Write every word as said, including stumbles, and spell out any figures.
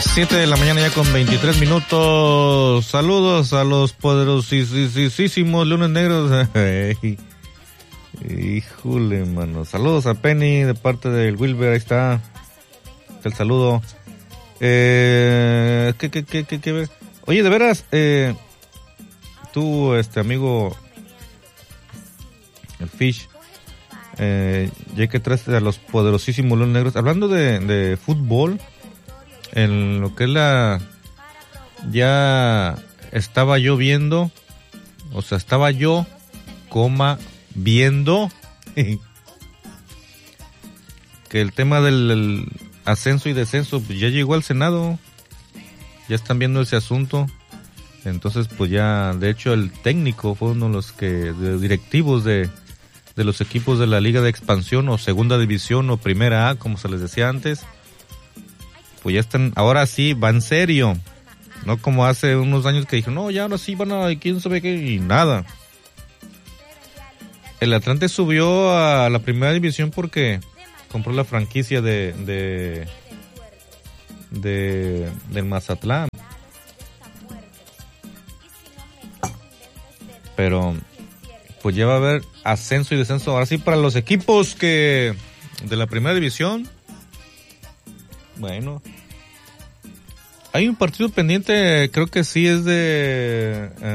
siete de la mañana ya con veintitrés minutos. Saludos a los poderosísimos Leones Negros. Híjole, mano. Saludos a Penny de parte del Wilber. Ahí está. El saludo. Eh, ¿qué, qué, qué, qué, qué? Oye, de veras, eh, tú, este amigo, el Fish, eh, ya que traes a los poderosísimos Leones Negros, hablando de, de fútbol, en lo que es la, ya estaba yo viendo, o sea, estaba yo, coma, viendo, que el tema del el ascenso y descenso, pues ya llegó al Senado, ya están viendo ese asunto. Entonces, pues ya, de hecho, el técnico fue uno de los que, de directivos de, de los equipos de la Liga de Expansión o Segunda División o Primera A, como se les decía antes. Pues ya están, ahora sí, va en serio. No como hace unos años que dijeron, no, ya ahora sí van a, quién sabe qué, y nada. El Atlante subió a la Primera División porque compró la franquicia de, de, de, del Mazatlán. Pero pues ya va a haber ascenso y descenso ahora sí para los equipos que de la Primera División. Bueno, hay un partido pendiente, creo que sí es de